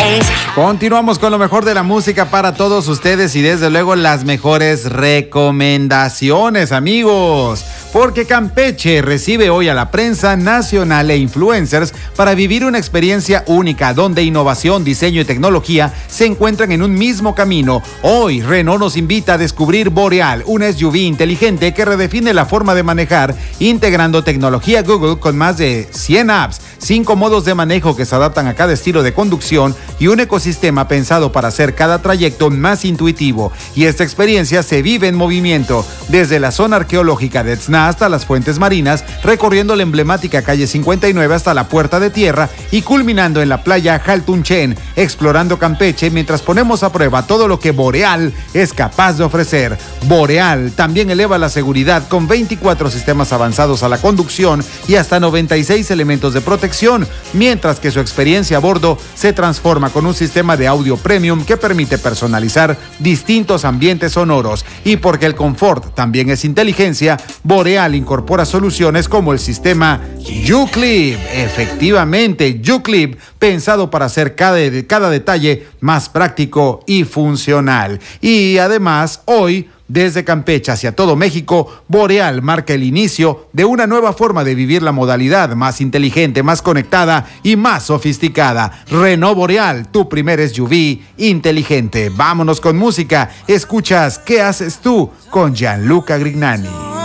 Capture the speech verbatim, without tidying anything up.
Continuamos con lo mejor de la música para todos ustedes y desde luego las mejores recomendaciones, amigos. Porque Campeche recibe hoy a la prensa nacional e influencers para vivir una experiencia única donde innovación, diseño y tecnología se encuentran en un mismo camino. Hoy Renault nos invita a descubrir Boreal, una S U V inteligente que redefine la forma de manejar, integrando tecnología Google con más de cien apps, cinco modos de manejo que se adaptan a cada estilo de conducción y un ecosistema pensado para hacer cada trayecto más intuitivo. Y esta experiencia se vive en movimiento, desde la zona arqueológica de Tzna hasta las fuentes marinas, recorriendo la emblemática calle cincuenta y nueve hasta la Puerta de Tierra y culminando en la playa Jaltunchen, explorando Campeche mientras ponemos a prueba todo lo que Boreal es capaz de ofrecer. Boreal también eleva la seguridad con veinticuatro sistemas avanzados a la conducción y hasta noventa y seis elementos de protección, mientras que su experiencia a bordo se transforma con un sistema de audio premium que permite personalizar distintos ambientes sonoros. Y porque el confort también es inteligencia, Boreal incorpora soluciones como el sistema U-Clip. Efectivamente, U-Clip, pensado para hacer cada, cada detalle más práctico y funcional. Y además, hoy, desde Campeche hacia todo México, Boreal marca el inicio de una nueva forma de vivir la modalidad más inteligente, más conectada y más sofisticada. Renault Boreal, tu primer S U V inteligente. Vámonos con música. Escuchas ¿Qué haces tú? Con Gianluca Grignani.